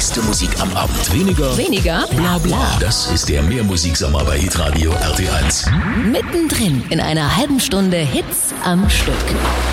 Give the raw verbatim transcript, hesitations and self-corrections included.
beste Musik am Abend. Weniger, Weniger? bla bla. Das ist der Mehrmusiksommer bei Hitradio R T eins. Mittendrin in einer halben Stunde Hits am Stück.